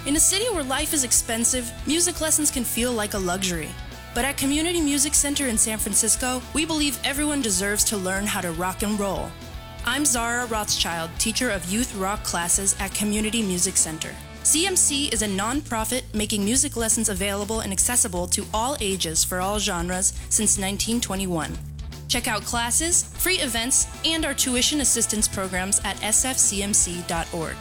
In a city where life is expensive, music lessons can feel like a luxury. But at Community Music Center in San Francisco, we believe everyone deserves to learn how to rock and roll. I'm Zara Rothschild, teacher of youth rock classes at Community Music Center. CMC is a non-profit making music lessons available and accessible to all ages for all genres since 1921. Check out classes, free events, and our tuition assistance programs at sfcmc.org.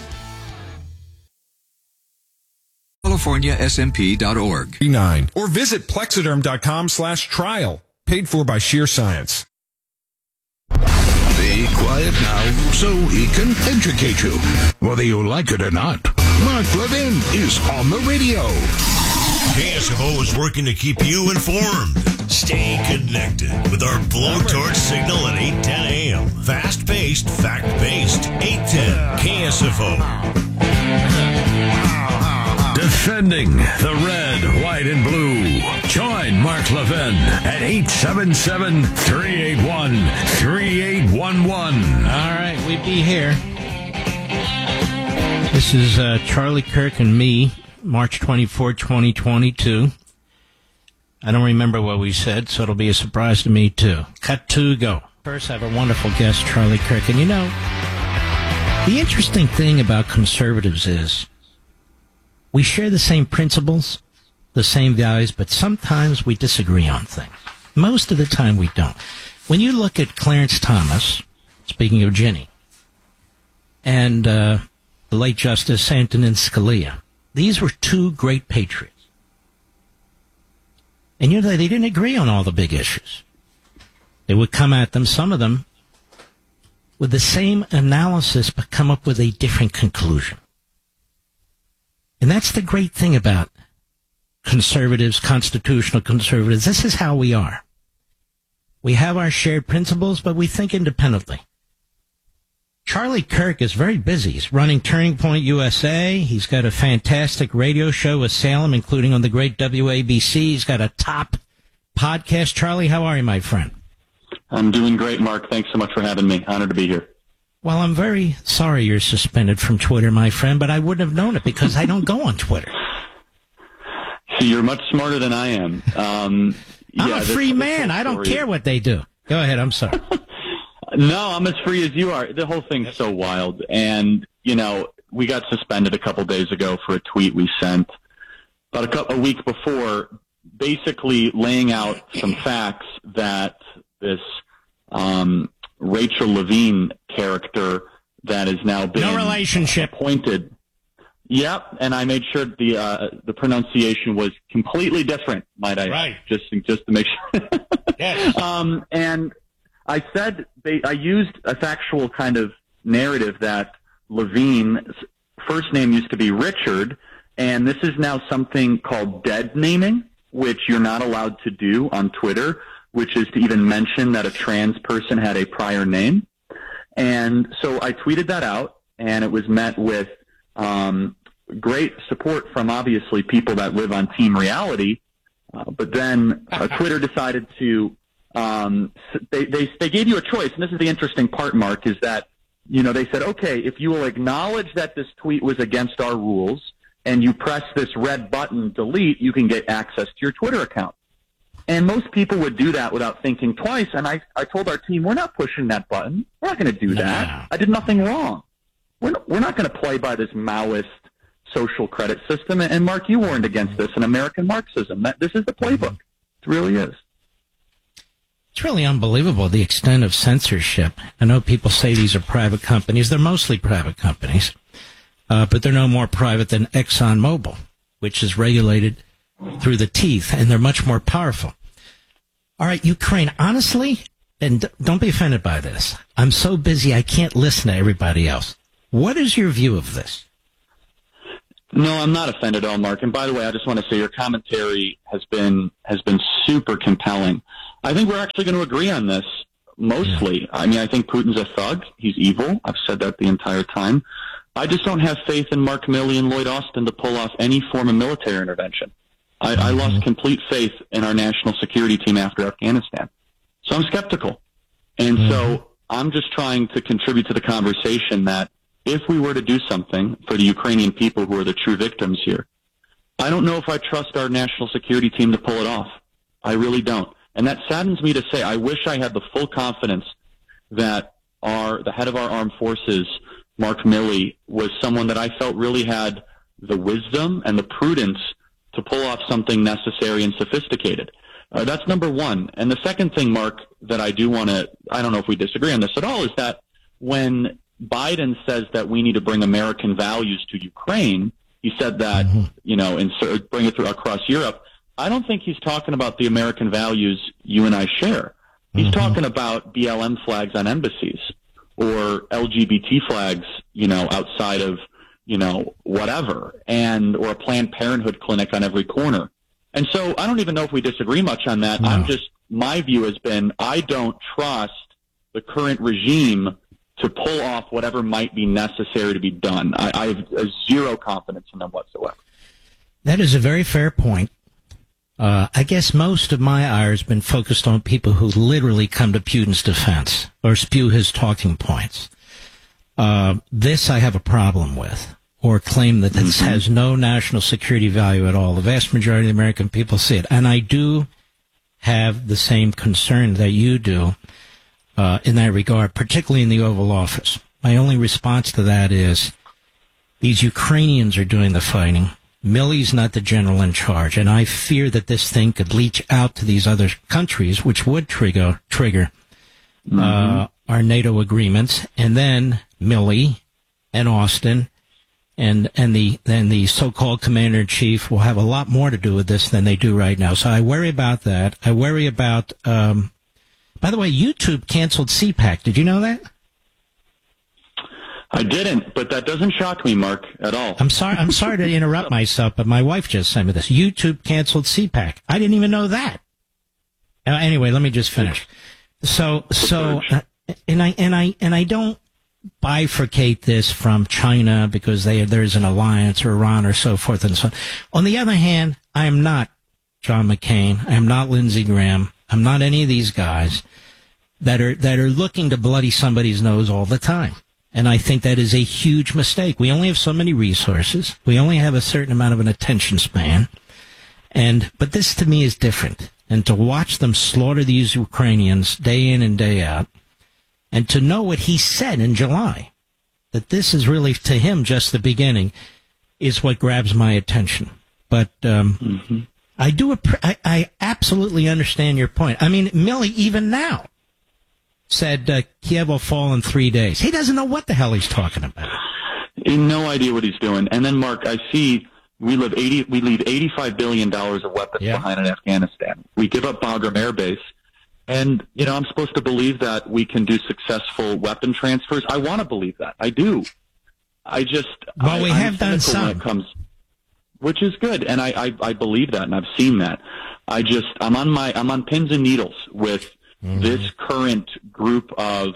CaliforniaSMP.org. Or visit plexiderm.com/trial. Paid for by Sheer Science. Be quiet now so he can educate you, whether you like it or not. Mark Levin is on the radio. KSFO is working to keep you informed. Stay connected with our blowtorch signal at 8:10 a.m. Fast-paced, fact-based. 8:10 KSFO. Defending the red, white, and blue. Join Mark Levin at 877-381-3811. All right, we be here. This is Charlie Kirk and me, March 24, 2022. I don't remember what we said, so it'll be a surprise to me, too. Cut to go. First, I have a wonderful guest, Charlie Kirk. And you know, the interesting thing about conservatives is we share the same principles, the same values, but sometimes we disagree on things. Most of the time we don't. When you look at Clarence Thomas, speaking of Ginny, and the late Justice Antonin Scalia, these were two great patriots. And you know, they didn't agree on all the big issues. They would come at them, some of them, with the same analysis, but come up with a different conclusion. And that's the great thing about conservatives, constitutional conservatives. This is how we are. We have our shared principles, but we think independently. Charlie Kirk is very busy. He's running Turning Point USA. He's got a fantastic radio show with Salem, including on the great WABC. He's got a top podcast. Charlie, how are you, my friend? I'm doing great, Mark. Thanks so much for having me. Honored to be here. Well, I'm very sorry you're suspended from Twitter, my friend, but I wouldn't have known it because I don't go on Twitter. So you're much smarter than I am. I'm a free man. I don't care what they do. Go ahead. I'm sorry. No, I'm as free as you are. The whole thing's so wild. And, you know, we got suspended a couple days ago for a tweet we sent about a week before, basically laying out some facts that this Rachel Levine character that is now been no relationship appointed. Yep, and I made sure the pronunciation was completely different, might I? Right. Just to make sure. Yes. And I said I used a factual kind of narrative that Levine's first name used to be Richard, and this is now something called dead naming, which you're not allowed to do on Twitter, which is to even mention that a trans person had a prior name. And so I tweeted that out, and it was met with great support from obviously people that live on Team Reality. But then Twitter decided to they gave you a choice, and this is the interesting part, Mark, is that, you know, they said, okay, if you will acknowledge that this tweet was against our rules and you press this red button, delete, you can get access to your Twitter account. And most people would do that without thinking twice. And I told our team, we're not pushing that button. We're not going to do that. I did nothing wrong. We're not going to play by this Maoist social credit system. And Mark, you warned against this in American Marxism. This is the playbook. It really is. It's really unbelievable, the extent of censorship. I know people say these are private companies. They're mostly private companies. But they're no more private than ExxonMobil, which is regulated through the teeth, and they're much more powerful. All right, Ukraine, honestly, and don't be offended by this, I'm so busy I can't listen to everybody else. What is your view of this? No, I'm not offended at all, Mark. And by the way, I just want to say your commentary has been super compelling. I think we're actually going to agree on this, mostly. Yeah. I mean, I think Putin's a thug. He's evil. I've said that the entire time. I just don't have faith in Mark Milley and Lloyd Austin to pull off any form of military intervention. I lost complete faith in our national security team after Afghanistan. So I'm skeptical. And so I'm just trying to contribute to the conversation that if we were to do something for the Ukrainian people who are the true victims here, I don't know if I trust our national security team to pull it off. I really don't. And that saddens me to say. I wish I had the full confidence that the head of our armed forces, Mark Milley, was someone that I felt really had the wisdom and the prudence to pull off something necessary and sophisticated. That's number one. And the second thing, Mark, that I do want to, I don't know if we disagree on this at all, is that when Biden says that we need to bring American values to Ukraine, he said that, bring it through across Europe. I don't think he's talking about the American values you and I share. He's talking about BLM flags on embassies or LGBT flags, outside of, whatever, or a Planned Parenthood clinic on every corner. And so I don't even know if we disagree much on that. No. My view has been, I don't trust the current regime to pull off whatever might be necessary to be done. I have zero confidence in them whatsoever. That is a very fair point. I guess most of my ire has been focused on people who literally come to Putin's defense or spew his talking points. This I have a problem with, or claim that this has no national security value at all. The vast majority of the American people see it. And I do have the same concern that you do in that regard, particularly in the Oval Office. My only response to that is these Ukrainians are doing the fighting. Milley's not the general in charge, and I fear that this thing could leach out to these other countries, which would trigger our NATO agreements, and then Milley and Austin and the so-called commander-in-chief will have a lot more to do with this than they do right now. So I worry about that. I worry about, by the way, YouTube canceled CPAC. Did you know that? I didn't, but that doesn't shock me, Mark, at all. I'm sorry to interrupt myself, but my wife just sent me this. YouTube canceled CPAC. I didn't even know that. Anyway, let me just finish. So, and I don't bifurcate this from China because there's an alliance, or Iran, or so forth and so on. On the other hand, I am not John McCain. I am not Lindsey Graham. I'm not any of these guys that are looking to bloody somebody's nose all the time. And I think that is a huge mistake. We only have so many resources. We only have a certain amount of an attention span. But this to me is different. And to watch them slaughter these Ukrainians day in and day out, and to know what he said in July, that this is really to him just the beginning, is what grabs my attention. But I absolutely understand your point. I mean, Milley, even now, said Kiev will fall in 3 days. He doesn't know what the hell he's talking about. No idea what he's doing. And then, Mark, I see we leave $85 billion of weapons behind in Afghanistan. We give up Bagram Air Base. And, I'm supposed to believe that we can do successful weapon transfers. I want to believe that. I do. We have done some. Which is good. And I believe that, and I've seen that. I'm on pins and needles with this current group of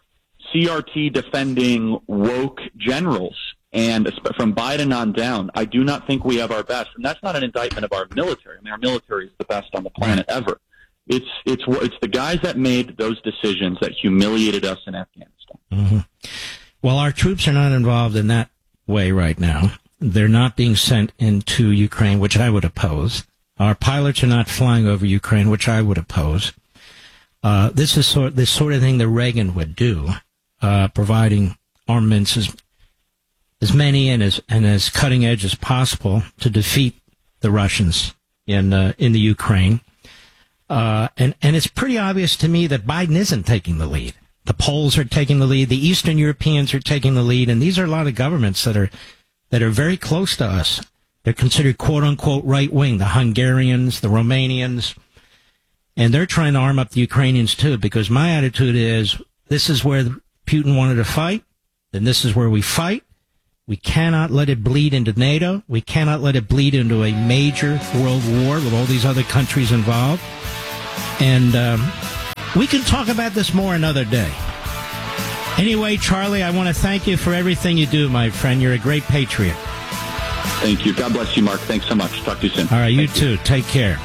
CRT defending woke generals, and from Biden on down, I do not think we have our best. And that's not an indictment of our military. I mean, our military is the best on the planet ever. It's the guys that made those decisions that humiliated us in Afghanistan. Well, our troops are not involved in that way right now. They're not being sent into Ukraine, which I would oppose. Our pilots are not flying over Ukraine, which I would oppose. This is this sort of thing that Reagan would do, providing armaments as many and as cutting edge as possible to defeat the Russians in the Ukraine. And it's pretty obvious to me that Biden isn't taking the lead. The Poles are taking the lead. The Eastern Europeans are taking the lead, and these are a lot of governments that are very close to us. They're considered quote unquote right wing. The Hungarians, the Romanians. And they're trying to arm up the Ukrainians, too, because my attitude is this is where Putin wanted to fight, then this is where we fight. We cannot let it bleed into NATO. We cannot let it bleed into a major world war with all these other countries involved. And we can talk about this more another day. Anyway, Charlie, I want to thank you for everything you do, my friend. You're a great patriot. Thank you. God bless you, Mark. Thanks so much. Talk to you soon. All right, you too. Take care.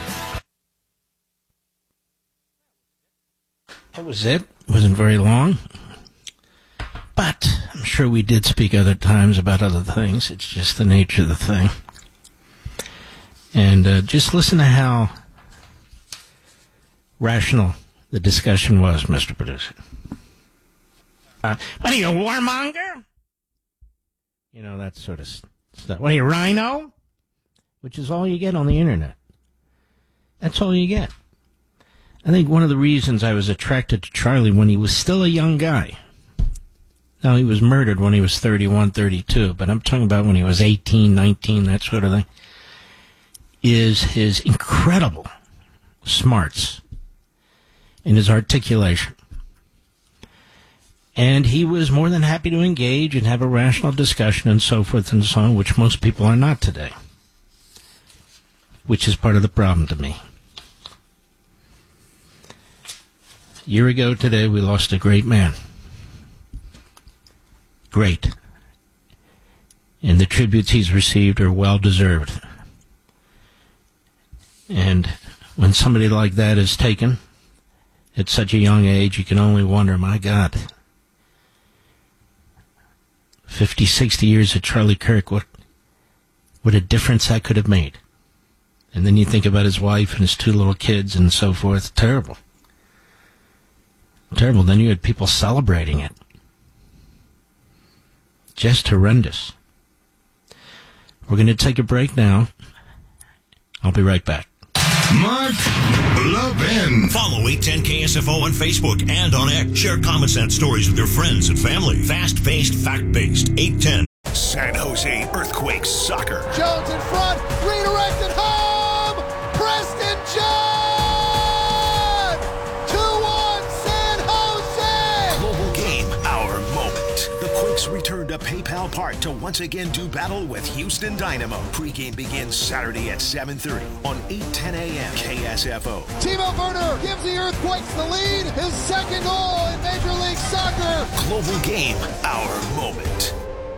That was it. Wasn't very long. But sure we did speak other times about other things. It's just the nature of the thing. And just listen to how rational the discussion was, Mr. Producer. What are you, a warmonger? You know, that sort of stuff. What are you, rhino? Which is all you get on the internet. That's all you get. I think one of the reasons I was attracted to Charlie when he was still a young guy. Now, he was murdered when he was 31, 32, but I'm talking about when he was 18, 19, that sort of thing, is his incredible smarts and his articulation. And he was more than happy to engage and have a rational discussion and so forth and so on, which most people are not today, which is part of the problem to me. A year ago today, we lost a great man. Great. And the tributes he's received are well-deserved. And when somebody like that is taken at such a young age, you can only wonder, my God, 50, 60 years of Charlie Kirk, what a difference that could have made. And then you think about his wife and his 2 little kids and so forth. Terrible. Terrible. Then you had people celebrating it. Just horrendous. We're going to take a break now. I'll be right back. Mark Levin. Follow 810 KSFO on Facebook and on X. Share comments and stories with your friends and family. Fast-paced, fact-based. 810. San Jose Earthquakes soccer. Jones in front. Redirected home. Preston John. 2-1 San Jose. Global game, our moment. The Quakes return to PayPal Park to once again do battle with Houston Dynamo. Pre-game begins Saturday at 7:30 on 8:10 a.m. KSFO. Timo Werner gives the Earthquakes the lead. His second goal in Major League Soccer. Global game, our moment.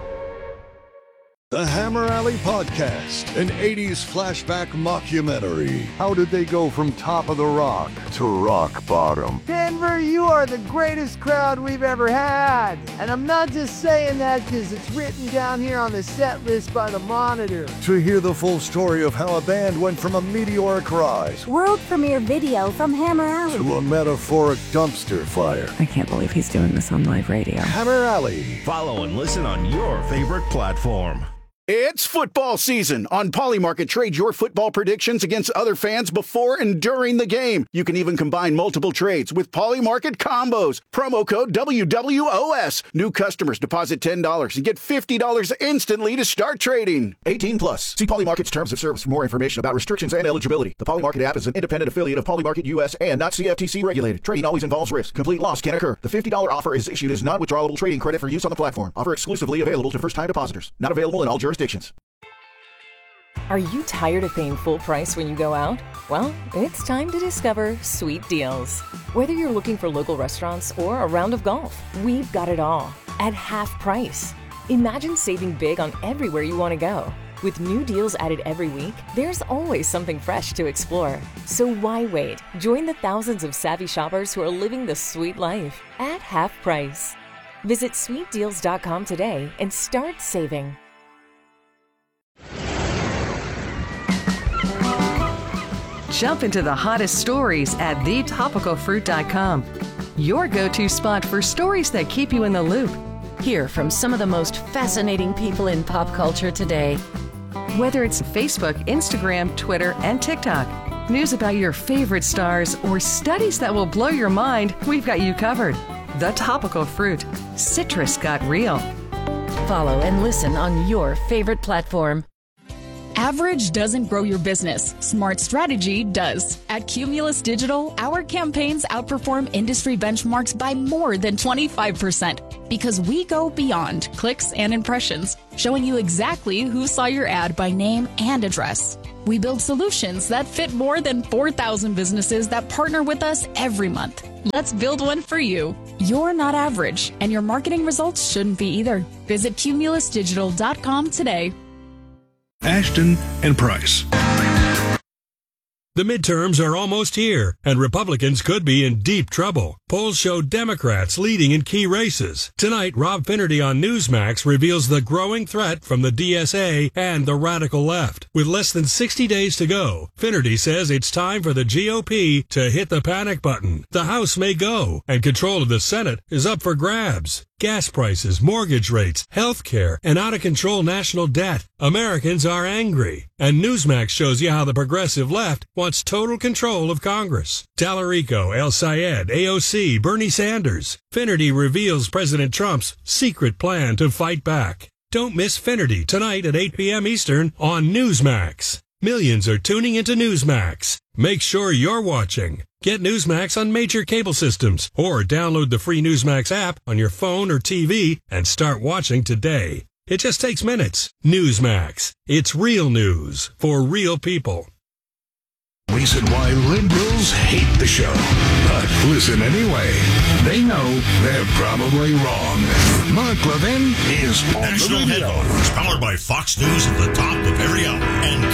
The Hammer Alley Podcast, an 80s flashback mockumentary. How did they go from top of the rock to rock bottom? Denver, you are the greatest crowd we've ever had. And I'm not just saying that because it's written down here on the set list by the Monitor. To hear the full story of how a band went from a meteoric rise, world premiere video from Hammer Alley, to a metaphoric dumpster fire. I can't believe he's doing this on live radio. Hammer Alley. Follow and listen on your favorite platform. It's football season. On Polymarket, trade your football predictions against other fans before and during the game. You can even combine multiple trades with Polymarket combos. Promo code WWOS. New customers deposit $10 and get $50 instantly to start trading. 18 plus. See Polymarket's terms of service for more information about restrictions and eligibility. The Polymarket app is an independent affiliate of Polymarket US and not CFTC regulated. Trading always involves risk. Complete loss can occur. The $50 offer is issued as non-withdrawable trading credit for use on the platform. Offer exclusively available to first-time depositors. Not available in all jurisdictions. Are you tired of paying full price when you go out? Well, it's time to discover Sweet Deals. Whether you're looking for local restaurants or a round of golf, we've got it all at half price. Imagine saving big on everywhere you want to go. With new deals added every week, there's always something fresh to explore. So why wait? Join the thousands of savvy shoppers who are living the sweet life at half price. Visit sweetdeals.com today and start saving. Jump into the hottest stories at thetopicalfruit.com. Your go-to spot for stories that keep you in the loop. Hear from some of the most fascinating people in pop culture today. Whether it's Facebook, Instagram, Twitter, and TikTok, news about your favorite stars, or studies that will blow your mind, we've got you covered. The Topical Fruit. Citrus got real. Follow and listen on your favorite platform. Average doesn't grow your business. Smart strategy does. At Cumulus Digital, our campaigns outperform industry benchmarks by more than 25% because we go beyond clicks and impressions, showing you exactly who saw your ad by name and address. We build solutions that fit more than 4,000 businesses that partner with us every month. Let's build one for you. You're not average, and your marketing results shouldn't be either. Visit cumulusdigital.com today. Ashton and Price. The midterms are almost here, and Republicans could be in deep trouble. Polls show Democrats leading in key races. Tonight, Rob Finnerty on Newsmax reveals the growing threat from the DSA and the radical left. With less than 60 days to go, Finnerty says it's time for the GOP to hit the panic button. The House may go, and control of the Senate is up for grabs. Gas prices, mortgage rates, health care, and out-of-control national debt. Americans are angry. And Newsmax shows you how the progressive left wants total control of Congress. Tallarico, El Sayed, AOC, Bernie Sanders. Finnerty reveals President Trump's secret plan to fight back. Don't miss Finnerty tonight at 8 p.m. Eastern on Newsmax. Millions are tuning into Newsmax. Make sure you're watching. Get Newsmax on major cable systems or download the free Newsmax app on your phone or TV and start watching today. It just takes minutes. Newsmax. It's real news for real people. Reason why liberals hate the show. But listen anyway. They know they're probably wrong. Mark Levin is on National the radio. Headlines, powered by Fox News at the top of every hour. And